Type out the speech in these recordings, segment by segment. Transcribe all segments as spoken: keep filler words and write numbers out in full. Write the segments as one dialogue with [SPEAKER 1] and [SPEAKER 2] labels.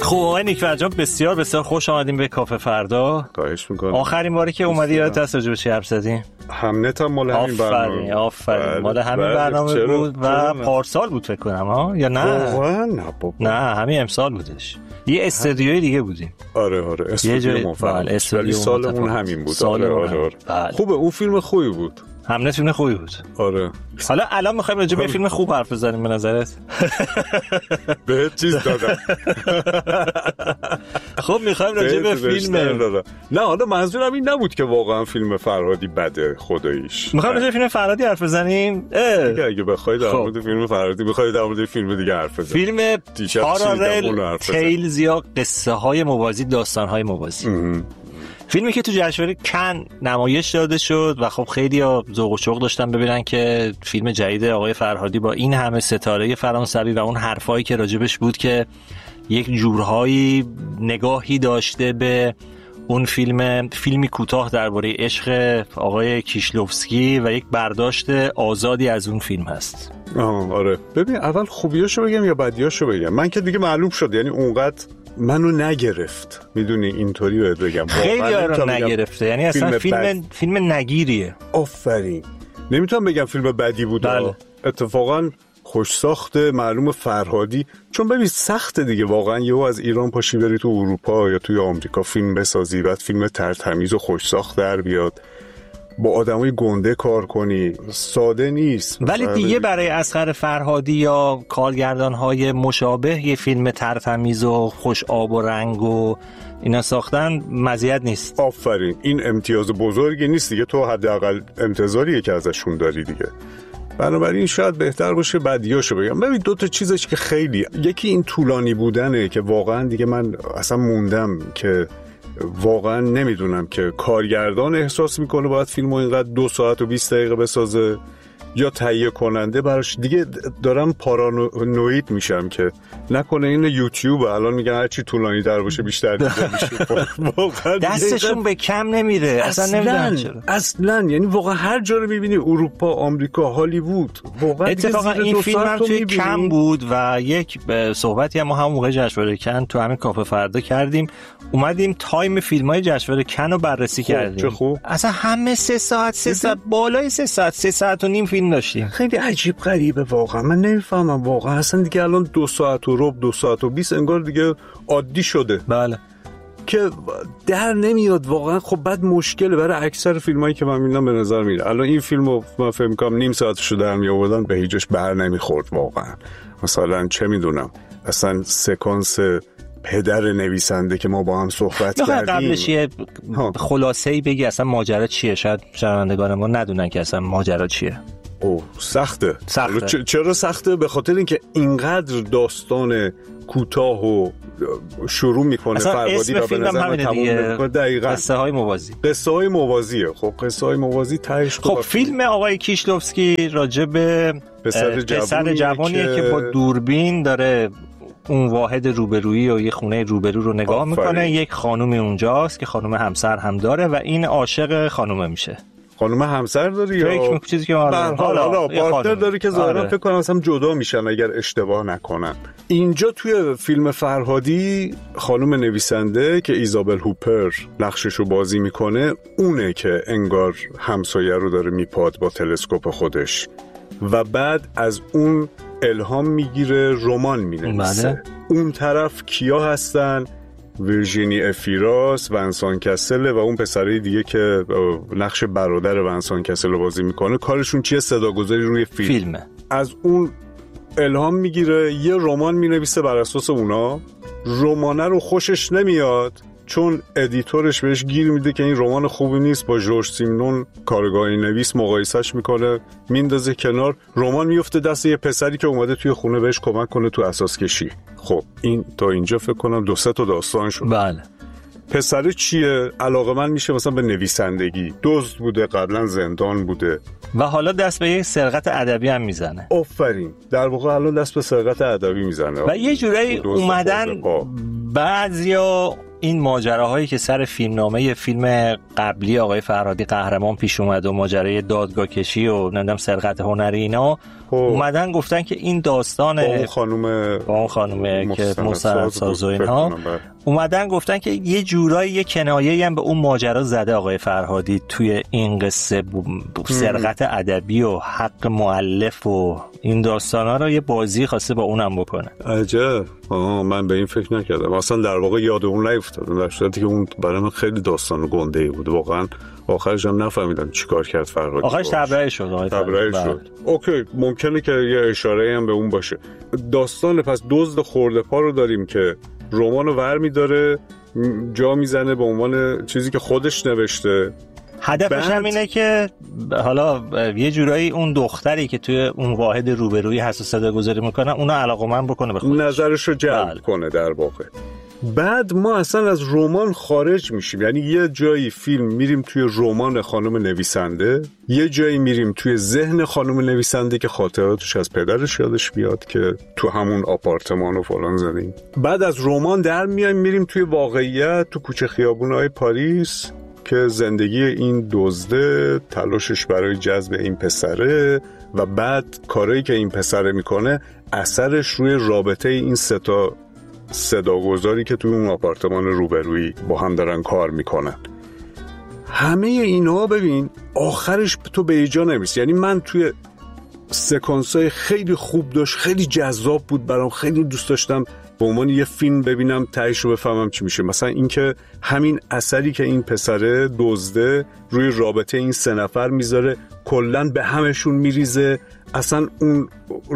[SPEAKER 1] خب آقای نیک فرجام بسیار بسیار خوش آمدیم به کافه فردا.
[SPEAKER 2] خواهش میکنم.
[SPEAKER 1] آخرین باری که اومدی یادت هست راجع به چی حرف زدیم؟
[SPEAKER 2] همنت هم مال همین برنامه.
[SPEAKER 1] آفرین آفرین مال همین برنامه بود و پارسال بود فکر کنم ها یا نه؟
[SPEAKER 2] واقعا نه بابا.
[SPEAKER 1] نه همین امسال بودش. یه استودیوی دیگه بودیم.
[SPEAKER 2] آره آره استودیو مفعال. ولی سالمون همین بود. آره آره. خوبه اون فیلم خوبی بود.
[SPEAKER 1] همنت فیلم خوبی بود.
[SPEAKER 2] آره.
[SPEAKER 1] حالا الان می‌خوایم راجع به فیلم خوب حرف بزنیم به نظرت؟
[SPEAKER 2] به چیز دادم.
[SPEAKER 1] خب می‌خوایم راجع به فیلم
[SPEAKER 2] نه حالا منظورم این نبود که واقعا فیلم فرهادی بده خداییش.
[SPEAKER 1] می‌خوایم راجع به فیلم فرهادی حرف بزنیم؟
[SPEAKER 2] اگه اگه بخواید در مورد فیلم فرهادی بخواید در مورد فیلم دیگه حرف بزنیم.
[SPEAKER 1] فیلم پارالل تیلز یا قصه‌های موازی، داستان‌های موازی. فیلمی که تو جشنواره کن نمایش داده شد و خب خیلی‌ها ذوق و شوق داشتن ببینن که فیلم جدید آقای فرهادی با این همه ستاره فرانسوی و اون حرفایی که راجبش بود که یک جورهایی نگاهی داشته به اون فیلم، فیلمی کوتاه درباره عشق آقای کیشلوفسکی و یک برداشت آزادی از اون فیلم هست.
[SPEAKER 2] آه آره. ببین اول خوبیاشو بگم یا بدیاشو بگم؟ من که دیگه معلوم شد، یعنی اونقدر منو نگرفت، میدونی اینطوری بهت بگم.
[SPEAKER 1] خیلی رو نگرفته، یعنی اصلا فیلم فیلم, فیلم نگیریه.
[SPEAKER 2] آفرین. نمیتونم بگم فیلم بدی بود.
[SPEAKER 1] بله.
[SPEAKER 2] اتفاقا خوش ساخته، معلوم فرهادی، چون ببین سخته دیگه واقعا یهو از ایران پاشی بری تو اروپا یا توی آمریکا فیلم بسازی، بعد فیلم ترتمیز و خوش ساخت در بیاد، با آدمای گنده کار کنی، ساده نیست.
[SPEAKER 1] ولی دیگه برای اصغر فرهادی یا کارگردان‌های مشابه یه فیلم ترتمیز و خوش آب و رنگ و اینا ساختن مزیت نیست.
[SPEAKER 2] آفرین، این امتیاز بزرگی نیست دیگه، تو حداقل انتظاریه که ازشون داری دیگه. بنابراین شاید بهتر باشه بدیاشو بگم. ببین دو تا چیزش که خیلی، یکی این طولانی بودنه که واقعا دیگه من اصلا موندم که واقعا نمیدونم که کارگردان احساس میکنه باید فیلمو اینقدر دو ساعت و بیست دقیقه بسازه یا تهیه کننده براش. دیگه دارم پارانوید میشم که نکنه این یوتیوب الان میگن هرچی طولانی تر باشه بیشتر دیده میشه.
[SPEAKER 1] دستشون به کم نمیره اصلا. نمیدونم چرا
[SPEAKER 2] اصلا، یعنی واقعا هر جا رو میبینی، اروپا، آمریکا، هالیوود، واقعا
[SPEAKER 1] اتفاقا این فیلم هم توی کم بود و یک صحبتی هم ما هم موقع جشنواره کن تو همین کافه فردا کردیم، اومدیم تایم فیلم‌های جشنواره کن رو بررسی خوب. کردیم.
[SPEAKER 2] چه خوب.
[SPEAKER 1] اصلا همه سه ساعت سه ساعت بالای سه ساعت سه ساعت و نیم فیلم داشتیم.
[SPEAKER 2] خیلی عجیب غریبه واقعا، من نمیفهمم واقعا. اصلا دیگه الان دو ساعت و ربع، دو ساعت و بیست انگار دیگه عادی شده.
[SPEAKER 1] بله.
[SPEAKER 2] که در نمیاد واقعا. خب بعد مشکله برای اکثر فیلمایی که من میبینم به نظر میاد الان این فیلمو من فکر می‌کنم نیم ساعتشو در میآوردن به هیچش بر نمیخورد واقعا. مثلا چه میدونم اصلا سکانس پدر نویسنده که ما با هم صحبت کردیم،
[SPEAKER 1] قبلش یه خلاصه‌ای بگی اصلا ماجرا چیه، شاید شنوندگان ما ندونن که اصلا ماجرا چیه.
[SPEAKER 2] اوه سخته.
[SPEAKER 1] سخته.
[SPEAKER 2] چرا سخته؟ به خاطر اینکه اینقدر داستان کوتاه و شروع میکنه فرهادی و به نظر من تموم میکنه. دقیقاً
[SPEAKER 1] قصه های موازی.
[SPEAKER 2] قصه های موازیه. خب قصه های موازی تهش
[SPEAKER 1] خب فیلم آقای کیشلوفسکی راجع به
[SPEAKER 2] پسر
[SPEAKER 1] جوانی جوانیه که... که با دوربین داره اون واحد روبرویی و یه خونه روبرو رو نگاه آفرین. میکنه. یک خانومی اونجاست که خانم همسر هم داره و این عاشق خانومه میشه.
[SPEAKER 2] خانم همسر داری یا
[SPEAKER 1] چیزی که حالا
[SPEAKER 2] حالا پارتنر داری که ظاهرا آره. فکر کنم مثلا جدا میشن اگر اشتباه نکنم. اینجا توی فیلم فرهادی خانم نویسنده که ایزابل هوپر نقششو بازی میکنه، اونه که انگار همسایه رو داره میپاد با تلسکوپ خودش و بعد از اون الهام میگیره، رمان مینویسه. اون طرف کیا هستن؟ ویرژینی افیراس، ونسان کسل و اون پسره دیگه که نقش برادر ونسان کسل رو بازی میکنه. کارشون چیه؟ صداگذاری روی فیلم.
[SPEAKER 1] فیلمه.
[SPEAKER 2] از اون الهام میگیره، یه رمان مینویسه بر اساس اونا. رمانه رو خوشش نمیاد چون ادیتورش بهش گیر میده که این رمان خوبی نیست، با ژورژ سیمنون کارگاهی نویس مقایسهش میکنه، میندازه کنار. رمان میفته دست یه پسری که اومده توی خونه بهش کمک کنه تو اساس کشی. خب این تا اینجا فکر کنم دو سه تا داستان شد.
[SPEAKER 1] بله.
[SPEAKER 2] پسر چیه؟ علاقه‌مند میشه مثلا به نویسندگی، دزد بوده، قبلا زندان بوده
[SPEAKER 1] و حالا دست به یه سرقت ادبی هم میزنه.
[SPEAKER 2] آفرین. در واقع الان دست به سرقت ادبی میزنه
[SPEAKER 1] و یه جورایی اومدن بعضیا این ماجراهایی که سر فیلمنامه فیلم قبلی آقای فرهادی قهرمان پیش اومد و ماجرای دادگاه کشی و نمیدونم سرقت هنری اینا اومدن گفتن که این داستان
[SPEAKER 2] با اون خانم
[SPEAKER 1] با اون خانم که مستندساز و اینها اومدن گفتن که یه جورایی یه کنایه‌ای هم به اون ماجرا زده آقای فرهادی توی این قصه سرقت ادبی و حق مؤلف و این داستانا رو یه بازی خواسته با اونم بکنه.
[SPEAKER 2] عجب. آه من به این فکر نکردم اصلا، در واقع یاد اون نیفتادم، در صورتی که اون برای من خیلی داستان گنده‌ای بود واقعا. آخرش هم نفهمیدم چیکار کرد فرهادی.
[SPEAKER 1] آخرش تبرئه شد.
[SPEAKER 2] تبرئه شد. اوکی، ممکنه که یه اشاره‌ای هم به اون باشه. داستان پس دزد خورده پا رو داریم که رمانو ورمی داره جا میزنه به عنوان چیزی که خودش نوشته.
[SPEAKER 1] هدفش هم اینه که حالا یه جورایی اون دختری که توی اون واحد روبرویی هست و صدا گذاری میکنه اونا علاقه‌مند بکنه به خودش،
[SPEAKER 2] نظرش رو جلب بله. کنه در واقع. بعد ما اصلا از رمان خارج میشیم، یعنی یه جایی فیلم میریم توی رمان خانم نویسنده، یه جایی میریم توی ذهن خانم نویسنده که خاطراتش از پدرش یادش بیاد که تو همون آپارتمان و فلان زدیم. بعد از رمان در میایم میریم توی واقعیت، تو کوچه خیابون‌های پاریس که زندگی این دزده، تلاشش برای جذب این پسره و بعد کارهایی که این پسره میکنه اثرش روی رابطه این سه تا صداگذاری که توی اون آپارتمان روبرویی با هم دارن کار میکنن. همه اینا ببین آخرش تو به ایجا نمیرسی. یعنی من توی سکانسای خیلی خوب داشت، خیلی جذاب بود برام، خیلی دوست داشتم به عنوان یه فیلم ببینم تهش رو بفهمم چی میشه. مثلا اینکه همین اثری که این پسره دزده روی رابطه این سه نفر میذاره کلن به همشون میریزه، اصلا اون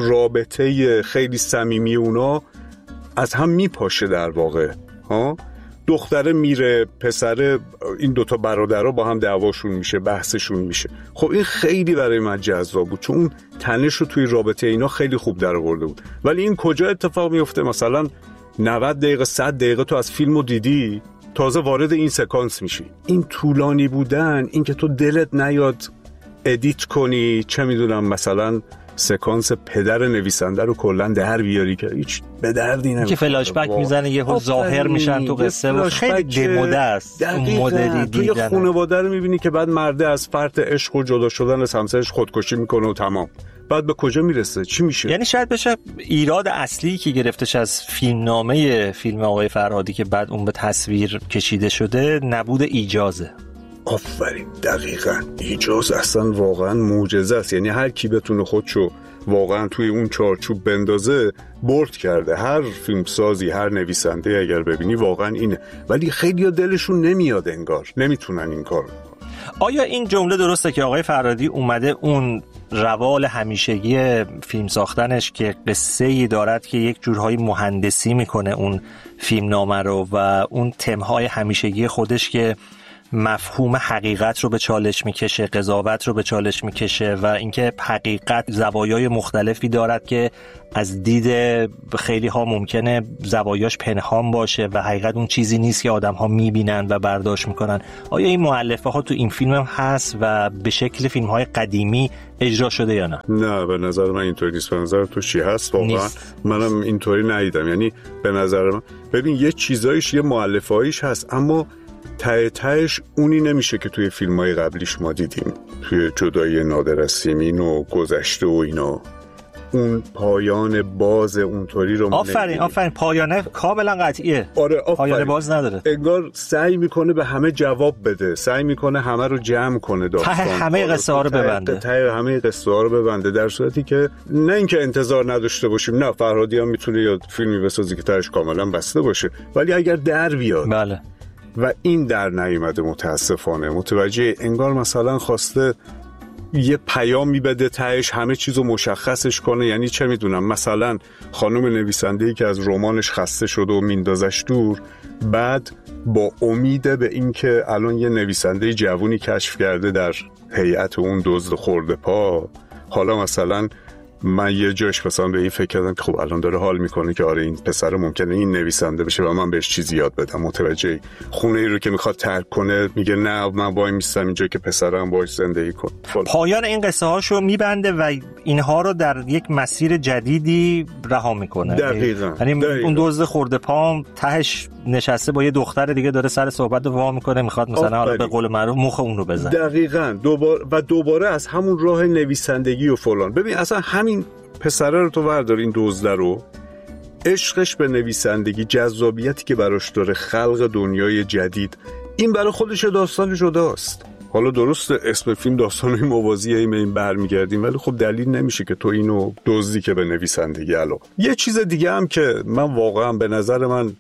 [SPEAKER 2] رابطه خیلی صمیمی اونا از هم میپاشه در واقع. ها دختره میره، پسره، این دوتا برادرها با هم دعواشون میشه، بحثشون میشه. خب این خیلی برای من جذاب بود چون اون تنش رو توی رابطه اینا خیلی خوب در آورده بود. ولی این کجا اتفاق میفته؟ مثلا نود دقیقه صد دقیقه تو از فیلمو دیدی، تازه وارد این سکانس میشی. این طولانی بودن، این که تو دلت نیاد ادیت کنی، چه میدونم مثلا سکانس پدر نویسنده رو کلن در بیاری که هیچ به دردی نمیخوره،
[SPEAKER 1] که فلاش بک میزنه یهو ظاهر میشن تو قصه و خیلی دموده است. مدلی دیدن
[SPEAKER 2] توی خانواده رو میبینی که بعد مرده از فرط عشق و جدا شدن از همسرش خودکشی میکنه و تمام. بعد به کجا میرسه؟ چی میشه؟
[SPEAKER 1] یعنی شاید بشه ایراد اصلی که گرفتش از فیلمنامه فیلم آقای فرهادی که بعد اون به تصویر کشیده شده نبود ایجازه.
[SPEAKER 2] آفرین، دقیقاً. ایجاز اصلا واقعا معجزه است. یعنی هر کی بتونه خودشو واقعا توی اون چارچوب بندازه برد کرده. هر فیلمسازی، هر نویسنده اگر ببینی واقعا اینه. ولی خیلی دلشون نمیاد، انگار نمیتونن این کار.
[SPEAKER 1] آیا این جمله درسته که آقای فرهادی اومده اون روال همیشگی فیلم ساختنش که قصه‌ای دارد که یک جورهای مهندسی میکنه اون فیلمنامه رو و اون تمهای همیشگی خودش که مفهوم حقیقت رو به چالش میکشه، قضاوت رو به چالش میکشه و اینکه حقیقت زوایای مختلفی دارد که از دید خیلی ها ممکنه زوایاش پنهان باشه و حقیقت اون چیزی نیست که آدم ها میبینن و برداشت میکنن. آیا این مؤلفه ها تو این فیلم هم هست و به شکل فیلم های قدیمی اجرا شده یا نه؟
[SPEAKER 2] نه، به نظر من اینطوری نیست. به نظر تو چی هست واقعا؟ منم اینطوری ندیدم. یعنی به نظر من ببین یه چیزایش، یه مؤلفه هایش هست، اما ته تهش اونی نمیشه که توی فیلم‌های قبلیش ما دیدیم، توی جدایی نادر از سیمین و گذشته و اینا. اون پایان باز اونطوری رو
[SPEAKER 1] آفرین آفرین پایانه کاملا قطعیه.
[SPEAKER 2] آره آفرین.
[SPEAKER 1] پایان باز نداره.
[SPEAKER 2] انگار سعی میکنه به همه جواب بده، سعی میکنه همه رو جمع کنه، داستان
[SPEAKER 1] ته همه قصه ها رو ببنده،
[SPEAKER 2] ته همه قصه ها رو ببنده، در صورتی که نه اینکه انتظار نداشته باشیم، نه فرهادی هم میتونه یا فیلمی بسازه که تهش کاملا بسته باشه، ولی اگر در بیاد.
[SPEAKER 1] بله.
[SPEAKER 2] و این در نیومده متاسفانه. متوجه انگار مثلا خواسته یه پیامی بده تهش همه چیزو مشخصش کنه. یعنی چه میدونم مثلا خانم نویسنده‌ای که از رمانش خسته شده و میندازش دور، بعد با امید به این که الان یه نویسنده جوونی کشف کرده در هیئت اون دزد خورده پا، حالا مثلا من یه جاش مثلا به این فکر کردم که خب الان داره حال میکنه که آره این پسر ممکنه این نویسنده بشه و من بهش چیزی یاد بدم. متوجه خونه ای رو که میخواد ترک کنه میگه نه من وای میستم اینجا که پسرم باهاش زندگی کنه.
[SPEAKER 1] پایان این قصه هاشو میبنده و اینها رو در یک مسیر جدیدی رها میکنه.
[SPEAKER 2] دقیقاً.
[SPEAKER 1] یعنی اون دزد خورده پام تهش نشسته با یه دختر دیگه داره سر صحبت رو وا میکنه، میخواد مثلا حالا به قول معروف مخ اون رو بزنه.
[SPEAKER 2] دقیقاً. دوباره و دوباره از همون راه نویسندگی و فلان. ببین اصلا همین پسره رو تو بردار، این دزده رو، عشقش به نویسندگی، جذابیتی که براش داره، خلق دنیای جدید، این برای خودش داستان جداست. حالا درسته اسم فیلم داستان‌های موازیه این این برمیگردیم، ولی خب دلیل نمیشه که تو اینو دزدی که به نویسندگی علاقه. یه چیز دیگه هم که من واقعا به نظر من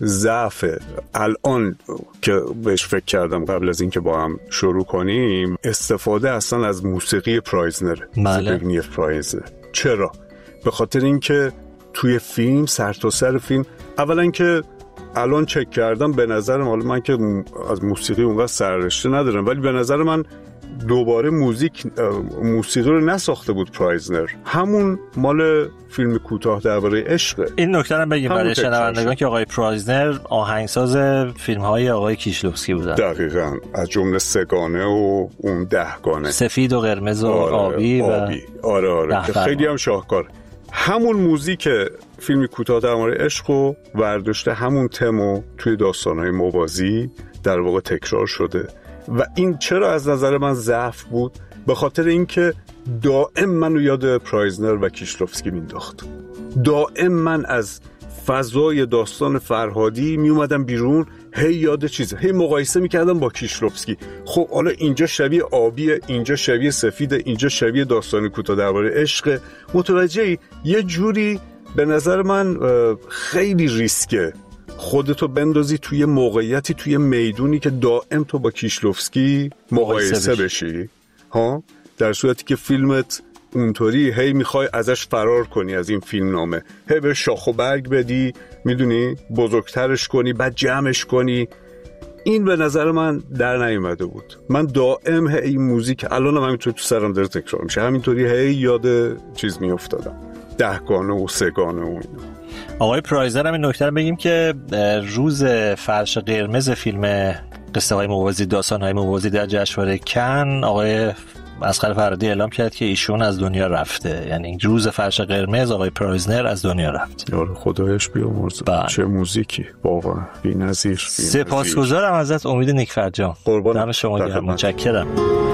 [SPEAKER 2] ضعفه الان که بهش فکر کردم قبل از اینکه با هم شروع کنیم، استفاده اصلا از موسیقی پرایزنر.
[SPEAKER 1] بله.
[SPEAKER 2] پرایزنر. چرا؟ به خاطر اینکه توی فیلم سر تا سر فیلم، اولا که الان چک کردم به نظرم، حالا من که از موسیقی اونقدر سررشته ندارم، ولی به نظر من دوباره موزیک موسیقی رو نساخته بود پرایزنر، همون مال فیلم کوتاه درباره عشق.
[SPEAKER 1] این نکته رو بگیم برای شنوندگان که آقای پرایزنر آهنگساز فیلم‌های آقای کیشلوفسکی بودن.
[SPEAKER 2] دقیقاً. از جمله سگانه و اون دهگانه،
[SPEAKER 1] سفید و قرمز و آره، آبی و
[SPEAKER 2] آبی. آره آره که خیلی هم شاهکار. همون موزیک فیلم کوتاه درباره عشق و ورداشته، همون تمو توی داستان‌های موازی در واقع تکرار شده. و این چرا از نظر من ضعف بود؟ به خاطر اینکه دائم منو یاد پرایزنر و کیشلوفسکی مینداخت. دائم من از فضای داستان فرهادی می اومدم بیرون، هی یاد چیزه، هی مقایسه میکردم با کیشلوفسکی. خب حالا اینجا شبیه آبیه، اینجا شبیه سفیده، اینجا شبیه داستان کوتاه درباره عشق. متوجهی؟ یه جوری به نظر من خیلی ریسکه خودتو بندازی توی موقعیتی، توی میدونی که دائم تو با کیشلوفسکی مقایسه بشی ها، در صورتی که فیلمت اونطوری هی میخوای ازش فرار کنی، از این فیلم نامه هی به شاخ و برگ بدی، میدونی، بزرگترش کنی بعد جمعش کنی. این به نظر من در نیومده بود. من دائم هی موزیک، الانم همینطور تو سرم داره تکرار میشه، همینطوری هی یاد چیز میافتادم، دهگانه و سگانه و اینا.
[SPEAKER 1] آقای پرایزر هم این نکته رو بگیم که روز فرش قرمز فیلم قصه های موازی، داستان های موازی در جشنواره کن، آقای اصغر فرهادی اعلام کرد که ایشون از دنیا رفته. یعنی روز فرش قرمز آقای پرایزنر از دنیا رفت.
[SPEAKER 2] یارو خدایش بیامرزه. چه موزیکی واقعا بی‌نظیر.
[SPEAKER 1] سپاسگزارم ازت امید نیک فرجام.
[SPEAKER 2] قربان
[SPEAKER 1] دم شما گرم. متشکرم.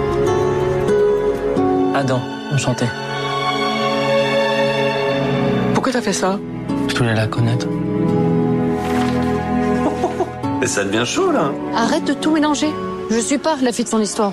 [SPEAKER 3] Adam, enchanté. Pourquoi t'as fait ça? Je voulais la connaître.
[SPEAKER 4] Et ça devient chaud là.
[SPEAKER 5] Arrête de tout mélanger. Je suis pas la fille de son histoire.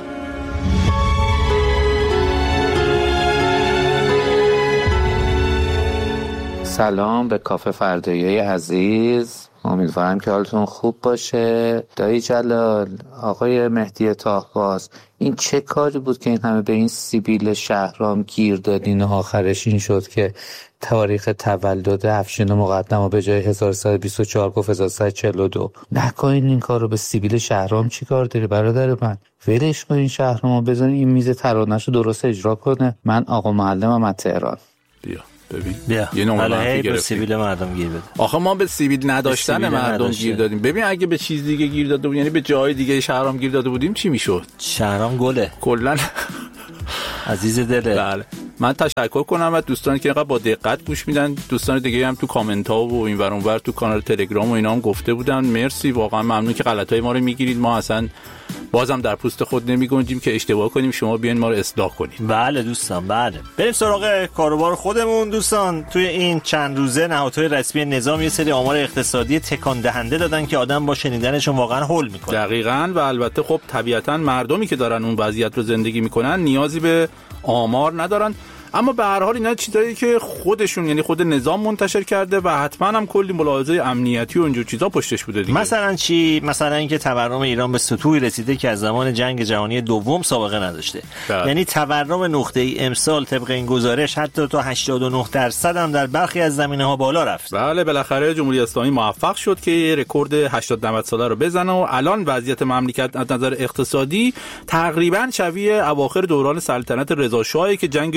[SPEAKER 6] سلام به کافه فردایی عزیز، امیدوارم که حالتون خوب باشه. دایی جلال، آقای مهدی طاهباز، این چه کاری بود که این همه به این سیبیل شهرام گیر دادین و آخرش این شد که تاریخ تولد افشین مقدم به جای هزار و سیصد و بیست و چهار گفت هزار و سیصد و چهل و دو. نکنین این کار رو. به سیبیل شهرام چی کار داری برادر من؟ ولش کن این شهرامو، بزنین این میز ترانه‌شو درست اجرا کنه. من آقا معلمم از تهران.
[SPEAKER 7] بیا ببین
[SPEAKER 1] بیا.
[SPEAKER 7] یه نمره
[SPEAKER 1] به سیبیل مردم گیر بده.
[SPEAKER 7] آخه ما به سیبیل نداشتن سیبیل مردم نداشته. گیر دادیم. ببین اگه به چیز دیگه گیر داده بود، یعنی به جای دیگه شهرام گیر داده بودیم، چی میشد؟
[SPEAKER 1] شهرام گله
[SPEAKER 7] کلا
[SPEAKER 1] عزیز دله.
[SPEAKER 7] بله. من تشکر کنم از دوستانی که اینقدر با دقت گوش میدن. دوستان دیگه هم تو کامنت ها و این ور اون ور تو کانال تلگرام و اینا هم گفته بودن. مرسی، واقعا ممنون که غلطای ما رو میگیرید. ما اصلا بازم در پوست خود نمیگنجیم که اشتباه کنیم، شما بیاین ما رو اصلاح کنید.
[SPEAKER 1] بله دوستان، بله. بریم سراغ کاروبار خودمون دوستان. توی این چند روزه نهادهای رسمی نظام یه سری آمار اقتصادی تکان دهنده دادن که آدم با شنیدنشون واقعا هول میکنه.
[SPEAKER 7] دقیقاً. و البته خب طبیعتاً مردمی که دارن اون وضعیت رو زندگی میکنن نیازی به آمار ندارن، اما به هر حال اینا چیزایی که خودشون، یعنی خود نظام منتشر کرده و حتما هم کلی ملاحظه امنیتی و اینجور چیزا پشتش بوده دیگه. مثلا چی؟ مثلا اینکه تورم ایران به سطوحی رسیده که از زمان جنگ جهانی دوم سابقه نداشته. بله. یعنی تورم نقطه‌ای امسال طبق این گزارش حتی تا هشتاد و نه درصد هم در برخی از زمینه‌ها بالا رفت. بله، بالاخره جمهوری اسلامی موفق شد که یه رکورد هشتاد نود ساله رو بزنه و الان وضعیت مملکت از نظر اقتصادی تقریبا شبیه اواخر دوران سلطنت رضا شاهی که جنگ دوم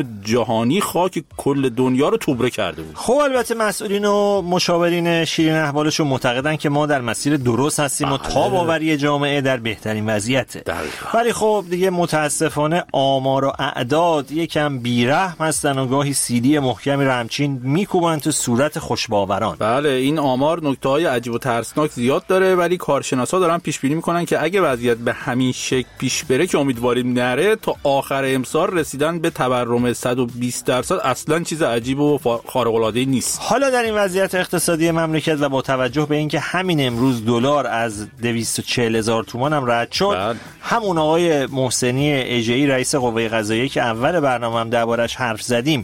[SPEAKER 7] جهانی خاک کل دنیا رو توبره کرده بود.
[SPEAKER 1] خب البته مسئولین و مشاورین شیرین احوالشون معتقدن که ما در مسیر درست هستیم بله. و تاب‌آوری جامعه در بهترین وضعیته. ولی خب دیگه متاسفانه آمار و اعداد یکم بیرحم هستن و گاهی سیدی محکمی رو همچین میکوبن تو صورت خوشباوران.
[SPEAKER 7] بله این آمار نکته‌های عجیب و ترسناک زیاد داره، ولی کارشناسا دارن پیش بینی میکنن که اگه وضعیت به همین شکل پیش بره که امیدواریم نره، تا آخر امسال رسیدن به تورم صد و بیست درصد اصلا چیز عجیب و خارق العاده نیست.
[SPEAKER 1] حالا در این وضعیت اقتصادی مملکت و با توجه به اینکه همین امروز دلار از دویست و چهل هزار تومان هم رد شد بله. همون آقای محسنی اژه‌ای رئیس قوه قضاییه که اول برنامه هم دربارش حرف زدیم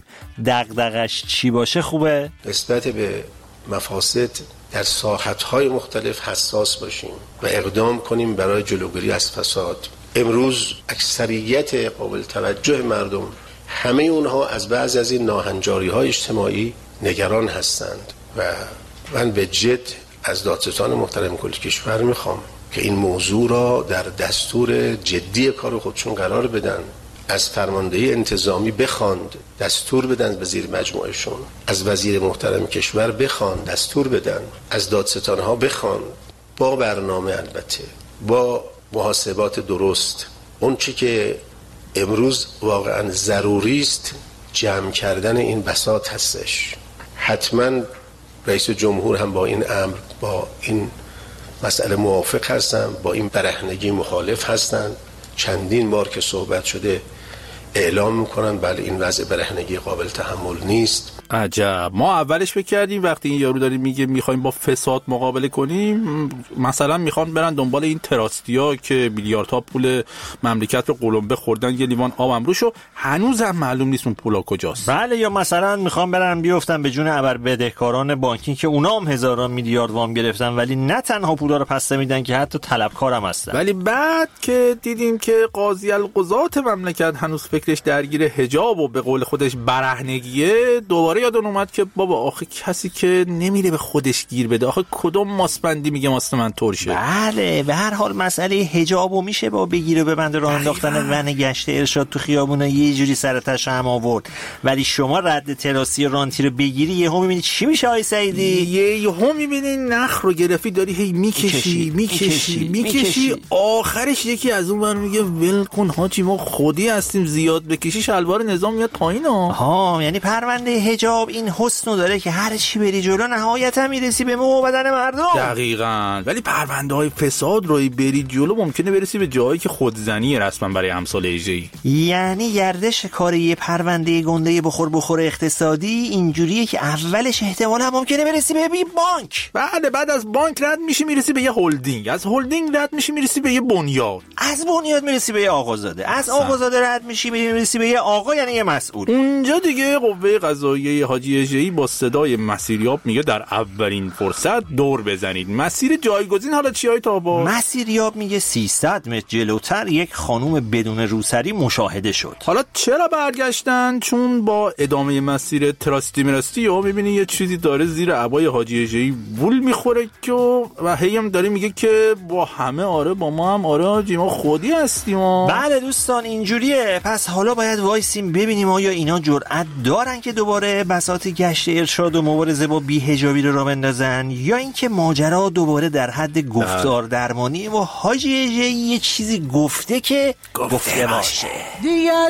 [SPEAKER 1] دغدغش چی باشه خوبه؟
[SPEAKER 8] نسبت به مفاسد در ساحت‌های مختلف حساس باشیم و اقدام کنیم برای جلوگیری از فساد. امروز اکثریت قابل توجه مردم همه اونها از بعض از این ناهنجاری‌های اجتماعی نگران هستند و من به جد از دادستان محترم کل کشور میخوام که این موضوع را در دستور جدی کار خودشون قرار بدن، از فرماندهی انتظامی بخواند دستور بدن به زیر مجموعشون، از وزیر محترم کشور بخواند دستور بدن، از دادستانها بخواند با برنامه، البته با محاسبات درست. اون چی که امروز واقعا ضروری است جمع کردن این بساط هستش. حتما رئیس جمهور هم با این امر با این مسئله موافق هستن، با این برهنگی مخالف هستن. چندین بار که صحبت شده اعلام میکنن بله این وضع برهنگی قابل تحمل نیست.
[SPEAKER 7] عجب، ما اولش بکردیم وقتی این یارو داره میگه میخوایم با فساد مقابله کنیم، مثلا میخوان برن دنبال این تراستیا که میلیاردها پول مملکت رو قلمبه خوردن یه لیوان آبم روشو، هنوز هم معلوم نیست اون پولا کجاست.
[SPEAKER 1] بله، یا مثلا میخوان برن بیافتن به جون ابر بدهکاران بانکی که اونا هم هزاران میلیارد وام گرفتن ولی نه تنها پولا رو پس نمیدن که حتی طلبکارم هستن.
[SPEAKER 7] ولی بعد که دیدیم که قاضی القضات مملکت هنوز فکرش درگیر حجاب و به قول خودش برهنگیه، دوباره یادم اومد که بابا آخه کسی که نمیره به خودش گیر بده، آخه کدوم ماسپندی میگه ماست من ترشه.
[SPEAKER 1] بله، به هر حال مسئله حجابو میشه با بگیره به بند راه انداختن ون گشت ارشاد تو خیابونا یه جوری سرتش هم آورد، ولی شما رد تراسی رانتی رو بگیری یهو میبینی چی میشه آی سعیدی؟
[SPEAKER 7] یهو میبینی نخ رو گرفتی داری هی میکشی میکشی میکشی، آخرش یکی از اون من میگه ول کن حاجی ما خودی هستیم، زیاد بکشی شلوار نظام میاد پایین.
[SPEAKER 1] ها، یعنی پرونده حجاب این حسنو داره که هر چی بری جلو نهایتا میرسی به مو و بدن مردم.
[SPEAKER 7] دقیقاً، ولی پرونده های فساد روی بری جلو ممکنه برسی به جایی که خودزنی رسما برای امثال اژه‌ای.
[SPEAKER 1] یعنی گردش کار یه پرونده گنده بخور بخور اقتصادی اینجوریه که اولش احتمالاً ممکنه برسی به یه بانک.
[SPEAKER 7] بله، بعد از بانک رد میشی میرسی به یه هلدینگ، از هلدینگ رد میشی میرسی به یه بنیاد،
[SPEAKER 1] از بنیاد میرسی به یه آقازاده، از آقازاده رد میشی میرسی به یه آقا یعنی یه مسئول.
[SPEAKER 7] اونجا دیگه قوه قضاییه حاجی اژه‌ای با صدای مسیریاب میگه در اولین فرصت دور بزنید. مسیر جایگزین حالا چی های تابا؟
[SPEAKER 1] مسیریاب میگه سیصد متر جلوتر یک خانوم بدون روسری مشاهده شد.
[SPEAKER 7] حالا چرا برگشتن؟ چون با ادامه مسیر تراستی مراستی و میبینی یه چیزی داره زیر عبای حاجی اژه‌ای وول میخوره که و هی هم داره میگه که با همه آره با ما هم آره حاجی ما خودی هستیم. و
[SPEAKER 1] بله دوستان اینجوریه. پس حالا باید وایسیم ببینیم آیا اینا جرأت دارن که دوباره بساط گشت ارشاد و مبارزه با بی‌حجابی رو راه بندازن، یا اینکه ماجرا دوباره در حد گفتار درمانی و حاجی اژه‌ای یه چیزی گفته که گفته, گفته باشه.